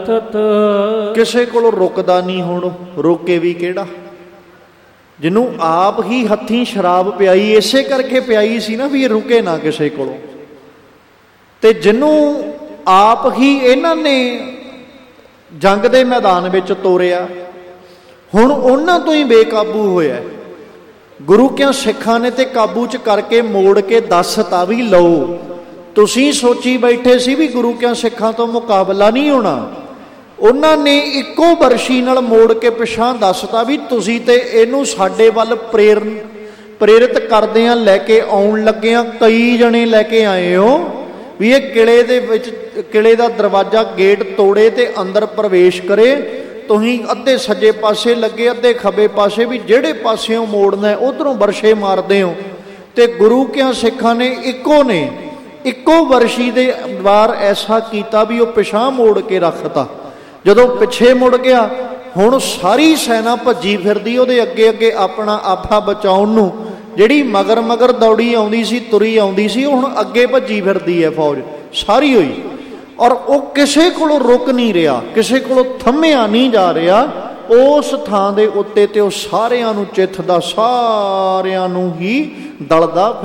ਕਿਸੇ ਕੋਲੋਂ ਰੁਕਦਾ ਨਹੀਂ। ਹੁਣ ਰੋਕੇ ਵੀ ਕਿਹੜਾ, ਜਿਹਨੂੰ ਆਪ ਹੀ ਹੱਥੀਂ ਸ਼ਰਾਬ ਪਿਆਈ, ਇਸੇ ਕਰਕੇ ਪਿਆਈ ਸੀ ਨਾ ਵੀ ਇਹ ਰੁਕੇ ਨਾ ਕਿਸੇ ਕੋਲੋਂ। ਤੇ ਜਿਹਨੂੰ ਆਪ ਹੀ ਇਹਨਾਂ ਨੇ ਜੰਗ ਦੇ ਮੈਦਾਨ ਵਿੱਚ ਤੋਰਿਆ, ਹੁਣ ਉਹਨਾਂ ਤੋਂ ਹੀ ਬੇਕਾਬੂ ਹੋਇਆ। ਗੁਰੂ ਕਿਆਂ ਸਿੱਖਾਂ ਨੇ ਤੇ ਕਾਬੂ 'ਚ ਕਰਕੇ ਮੋੜ ਕੇ ਦੱਸਤਾ ਵੀ ਲਓ। ਤੁਸੀਂ ਸੋਚੀ ਬੈਠੇ ਸੀ ਵੀ ਗੁਰੂ ਕਿਆਂ ਸਿੱਖਾਂ ਤੋਂ ਮੁਕਾਬਲਾ ਨਹੀਂ ਹੋਣਾ, ਉਹਨਾਂ ਨੇ ਇੱਕੋ ਵਰਸ਼ੀ ਨਾਲ ਮੋੜ ਕੇ ਪਿਛਾਂ ਦੱਸਤਾ ਵੀ ਤੁਸੀਂ ਤੇ ਇਹਨੂੰ ਸਾਡੇ ਵੱਲ ਪ੍ਰੇਰਿਤ ਕਰਦਿਆਂ ਲੈ ਕੇ ਆਉਣ ਲੱਗਿਆਂ ਕਈ ਜਣੇ ਲੈ ਕੇ ਆਏ ਹੋ ਵੀ ਇਹ ਕਿਲੇ ਦੇ ਵਿੱਚ, ਕਿਲੇ ਦਾ ਦਰਵਾਜ਼ਾ ਗੇਟ ਤੋੜੇ ਤੇ ਅੰਦਰ ਪ੍ਰਵੇਸ਼ ਕਰੇ। ਤੁਸੀਂ ਅੱਧੇ ਸੱਜੇ ਪਾਸੇ ਲੱਗੇ, ਅੱਧੇ ਖੱਬੇ ਪਾਸੇ, ਵੀ ਜਿਹੜੇ ਪਾਸਿਓਂ ਮੋੜਨਾ ਉਧਰੋਂ ਵਰਸ਼ੇ ਮਾਰਦੇ ਹੋ। ਤੇ ਗੁਰੂ ਕਿਆਂ ਸਿੱਖਾਂ ਨੇ ਇੱਕੋ ਵਰਸ਼ੀ ਦੇ ਵਾਰ ਐਸਾ ਕੀਤਾ ਵੀ ਉਹ ਪਿਛਾਂ ਮੋੜ ਕੇ ਰੱਖਤਾ। ਜਦੋਂ ਪਿੱਛੇ ਮੁੜ ਗਿਆ, ਹੁਣ ਸਾਰੀ ਸੈਨਾ ਭੱਜੀ ਫਿਰਦੀ ਉਹਦੇ ਅੱਗੇ ਅੱਗੇ ਆਪਣਾ ਆਪਾ ਬਚਾਉਣ ਨੂੰ। ਜਿਹੜੀ ਮਗਰ ਦੌੜੀ ਆਉਂਦੀ ਸੀ, ਤੁਰੀ ਆਉਂਦੀ ਸੀ, ਉਹ ਹੁਣ ਅੱਗੇ ਭੱਜੀ ਫਿਰਦੀ ਹੈ ਫੌਜ ਸਾਰੀ ਹੋਈ। ਔਰ ਉਹ ਕਿਸੇ ਕੋਲੋਂ ਰੁਕ ਨਹੀਂ ਰਿਹਾ, ਕਿਸੇ ਕੋਲੋਂ ਥੰਮਿਆ ਨਹੀਂ ਜਾ ਰਿਹਾ ਉਸ ਥਾਂ ਦੇ ਉੱਤੇ। ਤੇ ਉਹ ਸਾਰਿਆਂ ਨੂੰ ਚਿੱਥਦਾ, ਸਾਰਿਆਂ ਨੂੰ ਹੀ ਦਲਦਾ